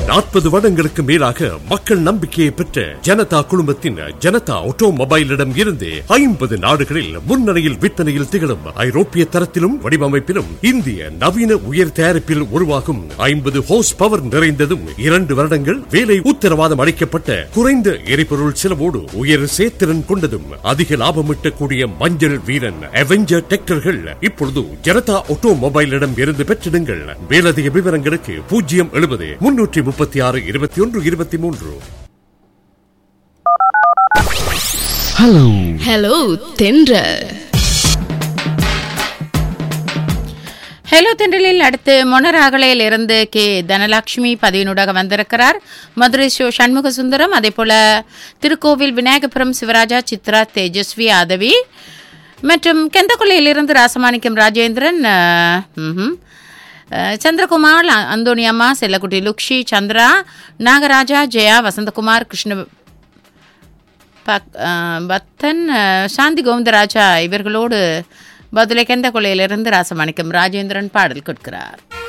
40 வருடங்களுக்கு மேலாக மக்கள் நம்பிக்கையை பெற்ற ஜனதா குழுமத்தின் ஜனதா ஆட்டோமொபைலிடம் இருந்து 50 நாடுகளில் முன்னணியில் விற்பனையில் திகழும் ஐரோப்பிய தரத்திலும் வடிவமைப்பிலும் இந்திய நவீன உயர் தயாரிப்பில் உருவாகும் 50 ஹோஸ் பவர் நிறைந்ததும் 2 வருடங்கள் வேலை உத்தரவாதம் அளிக்கப்பட்ட குறைந்த எரிபொருள் செலவோடு உயர் சேத்திறன் கொண்டதும் அதிக லாபமிட்டக்கூடிய மஞ்சள் வீரன் அவெஞ்சர் டிராக்டர்கள் இப்பொழுது ஜனதா ஆட்டோமொபைலிடம் இருந்து பெற்றிடுங்கள். மேலதிக விவரங்களுக்கு 070-336-21-23. ஹலோ தென்றல். ஹலோ தென்றலில் அடுத்து மொனராகலையில் இருந்து கே தனலட்சுமி பதிவினூடாக வந்திருக்கிறார். மதுரை சண்முக சுந்தரம், அதே போல திருக்கோவில் விநாயகபுரம் சிவராஜா, சித்ரா, தேஜஸ்வி, ஆதவி மற்றும் கெந்தக்குள்ளையிலிருந்து ராசமாணிக்கம் ராஜேந்திரன், சந்திரகுமார், அந்தோனியம்மா, செல்லக்குட்டி, லுக்ஷி, சந்திரா, நாகராஜா, ஜெயா, வசந்தகுமார், கிருஷ்ண பத்தன், சாந்தி கோவிந்தராஜா இவர்களோடு பதிலை கெந்த கொள்ளையிலிருந்து ராசமாணிக்கம் ராஜேந்திரன் பாடல் கேட்கிறார்.